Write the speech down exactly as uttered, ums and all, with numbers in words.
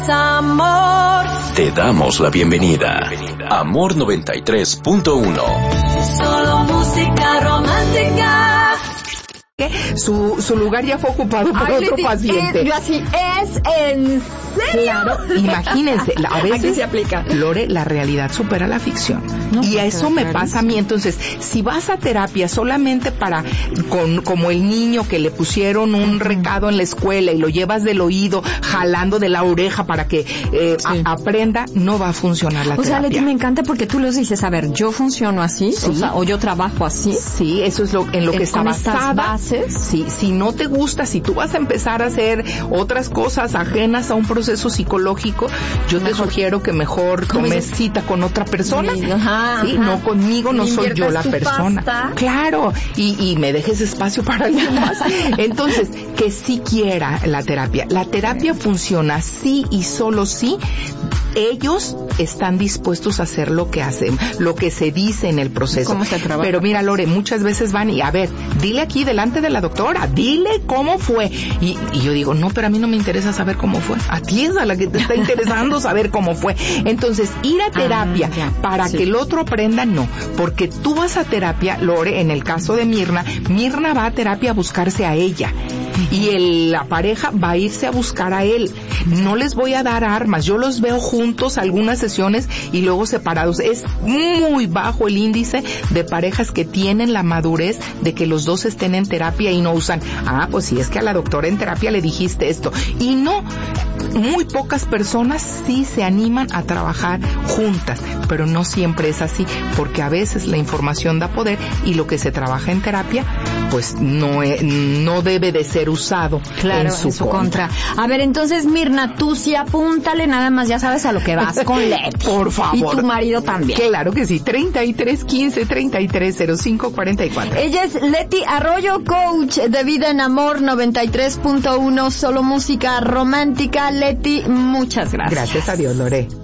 Amor. Te damos la bienvenida. Amor noventa y tres punto uno. Solo música romántica. Su, su lugar ya fue ocupado por Ay, otro Leti, paciente. Es, yo así, ¿es en serio? Claro, imagínense, a veces, Aquí se aplica. Lore, la realidad supera la ficción. No, y a pues, eso me clarísimo. pasa a mí. Entonces, si vas a terapia solamente para, con, como el niño que le pusieron un recado en la escuela y lo llevas del oído, jalando de la oreja para que eh, Sí. a, aprenda, no va a funcionar la O sea, terapia. Leti, me encanta porque tú les dices, a ver, yo funciono así, Sí. o sea, o yo trabajo así. Sí, eso es lo en lo que Eh, está con estas basada. bases. Sí, si no te gusta, si tú vas a empezar a hacer otras cosas ajenas a un proceso psicológico, yo te Mejor. sugiero que mejor ¿Cómo tomes dices? cita con otra persona. Sí, ajá, Sí, ajá. no conmigo, no Le soy yo inviertas la tu persona. pasta. Claro, y, y me dejes espacio para alguien más. Entonces, que sí quiera la terapia. La terapia funciona sí y solo sí ellos están dispuestos a hacer lo que hacen, lo que se dice en el proceso. ¿Cómo se trabaja? Pero mira, Lore, muchas veces van y, a ver, dile aquí delante de la doctora, dile cómo fue. Y, y yo digo, no, pero a mí no me interesa saber cómo fue. A ti es a la que te está interesando saber cómo fue. Entonces, ir a terapia Ah, ya, para sí. que el otro aprenda, no. Porque tú vas a terapia, Lore, en el caso de Mirna, Mirna va a terapia a buscarse a ella. Y el, la pareja va a irse a buscar a él. No les voy a dar armas. Yo los veo juntos algunas sesiones y luego separados. Es muy bajo el índice de parejas que tienen la madurez de que los dos estén en terapia y no usan, ah, pues si es que a la doctora en terapia le dijiste esto. Y no, muy pocas personas sí se animan a trabajar juntas, pero no siempre es así, porque a veces la información da poder y lo que se trabaja en terapia, pues no, es, no debe de ser usado Claro, en su, en su contra. contra. A ver, entonces, Mirna, tú sí apúntale, nada más ya sabes a lo que vas con Leti. Por favor. Y tu marido también. Claro que sí, treinta y tres quince treinta y tres cero cinco cuarenta y cuatro. Ella es Leti Arroyo, coach de Vida en Amor noventa y tres punto uno, solo música romántica. Leti, muchas gracias. Gracias a Dios, Lore.